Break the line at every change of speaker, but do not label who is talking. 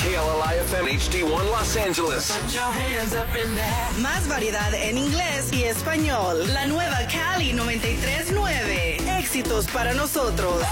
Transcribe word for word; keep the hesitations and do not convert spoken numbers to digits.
K L L I F M H D uno Los Angeles.
Más variedad en inglés y español. La nueva Cali noventa y tres nueve. Éxitos para nosotros.